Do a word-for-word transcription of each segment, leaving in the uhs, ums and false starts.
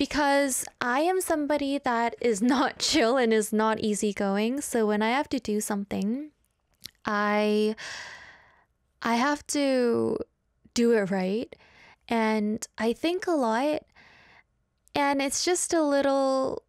because I am somebody that is not chill and is not easygoing. So when I have to do something, I I have to do it right. And I think a lot. And it's just a little,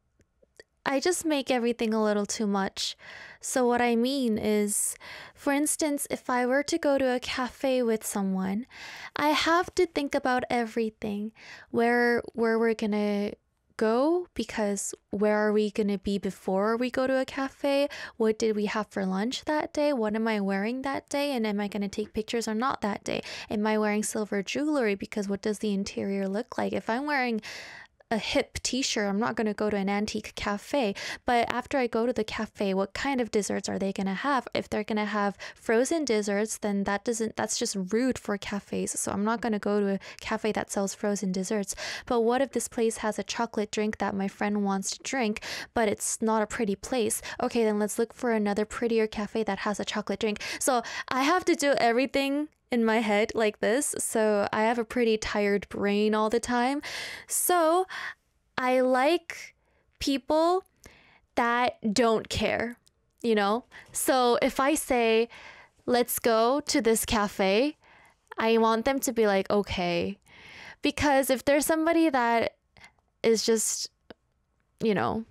I just make everything a little too much. So what I mean is, for instance, if I were to go to a cafe with someone, I have to think about everything. Where where we're gonna go, because where are we gonna be before we go to a cafe? What did we have for lunch that day? What am I wearing that day? And am I gonna take pictures or not that day? Am I wearing silver jewelry? Because what does the interior look like? If I'm wearing a hip t-shirt, I'm not going to go to an antique cafe. But after I go to the cafe, what kind of desserts are they going to have? If they're going to have frozen desserts, then that doesn't that's just rude for cafes. So I'm not going to go to a cafe that sells frozen desserts. But what if this place has a chocolate drink that my friend wants to drink, but it's not a pretty place? Okay, then let's look for another prettier cafe that has a chocolate drink. So I have to do everything in my head like this, so I have a pretty tired brain all the time. So I like people that don't care, you know? So if I say, let's go to this cafe, I want them to be like, okay. Because if there's somebody that is just, you know,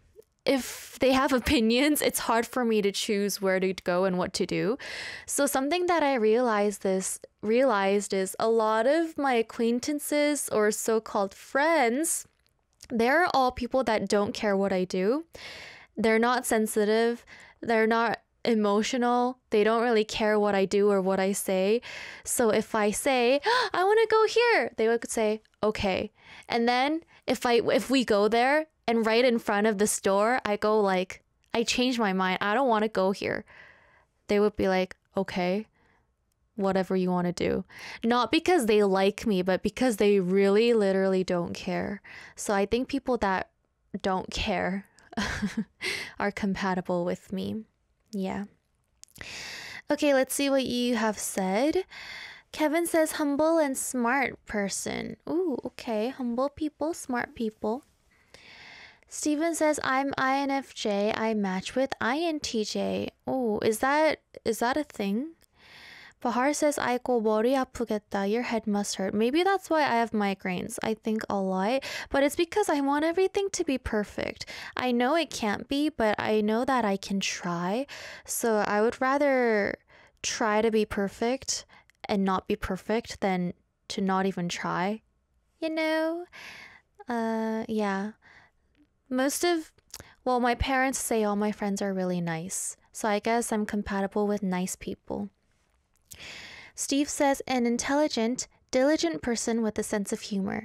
if they have opinions, it's hard for me to choose where to go and what to do. So something that I realized this realized is a lot of my acquaintances or so-called friends, they're all people that don't care what I do. They're not sensitive. They're not emotional. They don't really care what I do or what I say. So if I say, oh, I want to go here, they would say, okay. And then if I if we go there, and right in front of the store, I go like, I change my mind. I don't want to go here. They would be like, okay, whatever you want to do. Not because they like me, but because they really literally don't care. So I think people that don't care are compatible with me. Yeah. Okay, let's see what you have said. Kevin says humble and smart person. Ooh, okay. Humble people, smart people. Steven says, I'm I N F J. I match with I N T J. Oh, is that is that a thing? Bahar says, 아이고, 머리 아프겠다. Your head must hurt. Maybe that's why I have migraines. I think a lot, but it's because I want everything to be perfect. I know it can't be, but I know that I can try. So I would rather try to be perfect and not be perfect than to not even try. You know? Uh, yeah. Most of, well, my parents say all my friends are really nice. So I guess I'm compatible with nice people. Steve says, an intelligent, diligent person with a sense of humor.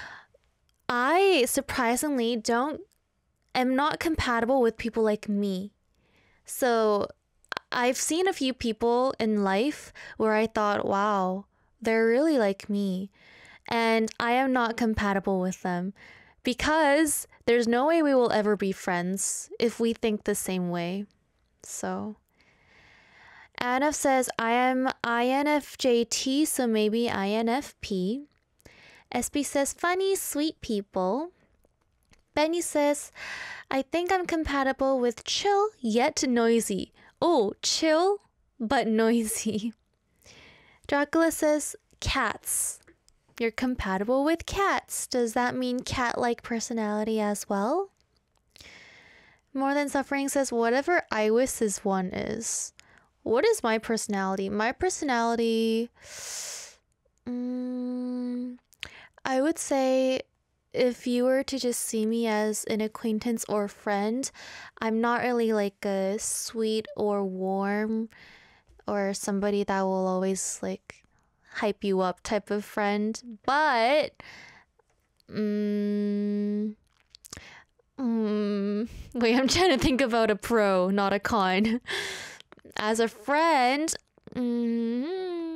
I surprisingly don't, am not compatible with people like me. So I've seen a few people in life where I thought, wow, they're really like me. And I am not compatible with them. Because there's no way we will ever be friends if we think the same way. So, Anna says, I am I N F J T, so maybe I N F P. S B says, funny, sweet people. Benny says, I think I'm compatible with chill yet noisy. Oh, chill but noisy. Dracula says, cats. You're compatible with cats. Does that mean cat-like personality as well? More Than Suffering says, whatever Iwis's one is. What is my personality? My personality, um, I would say if you were to just see me as an acquaintance or friend, I'm not really like a sweet or warm or somebody that will always like hype you up type of friend, but um, um, wait, I'm trying to think about a pro, not a con. As a friend, um,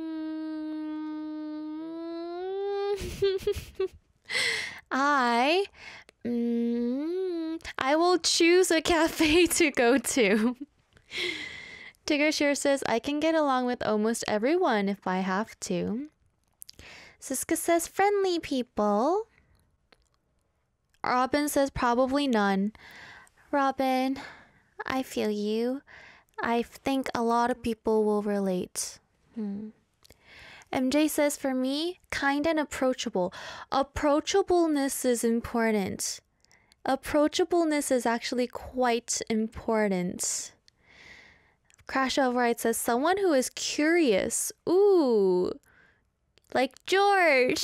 I um, I will choose a cafe to go to. Tigger Shear says, I can get along with almost everyone if I have to. Siska says, friendly people. Robin says probably none. Robin, I feel you. I think a lot of people will relate. Hmm. M J says, for me, kind and approachable. Approachableness is important. Approachableness is actually quite important. Crash Override says, someone who is curious. Ooh, like George.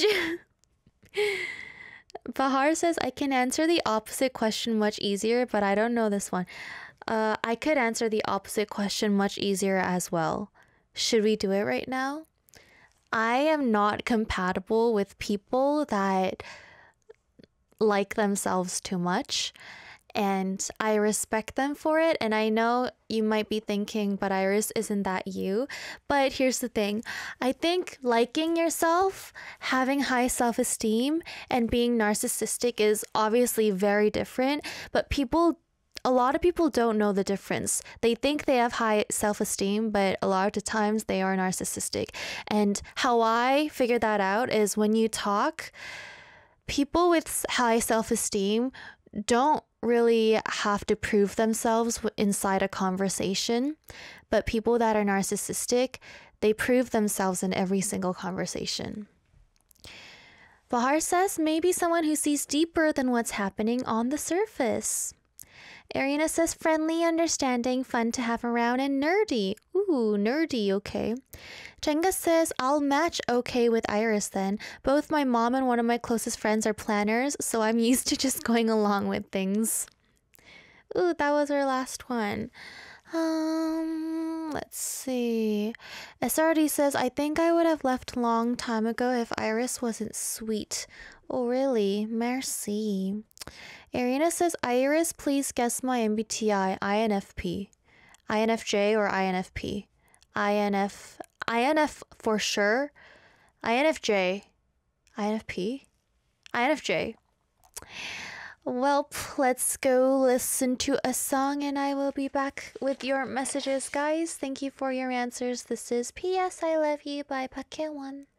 Bahar says, I can answer the opposite question much easier, but I don't know this one. Uh, I could answer the opposite question much easier as well. Should we do it right now? I am not compatible with people that like themselves too much, and I respect them for it. And I know you might be thinking, but Iris, isn't that you? But here's the thing. I think liking yourself, having high self-esteem, and being narcissistic is obviously very different, but people A lot of people don't know the difference. They think they have high self-esteem, but a lot of the times they are narcissistic. And how I figure that out is when you talk, people with high self-esteem don't really have to prove themselves inside a conversation, but people that are narcissistic, they prove themselves in every single conversation. Bahar says, maybe someone who sees deeper than what's happening on the surface. Ariana says, friendly, understanding, fun to have around, and nerdy. Ooh, nerdy, okay. Jenga says, I'll match okay with Iris then. Both my mom and one of my closest friends are planners, so I'm used to just going along with things. Ooh, that was our last one. Um, let's see. S R D says, I think I would have left a long time ago if Iris wasn't sweet. Oh, really? Merci. Ariana says, Iris, please guess my M B T I. I N F P. I N F J or I N F P? I N F... I N F for sure. I N F J. I N F P? I N F J. Well, let's go listen to a song and I will be back with your messages, guys. Thank you for your answers. This is P S I Love You by Pakewan.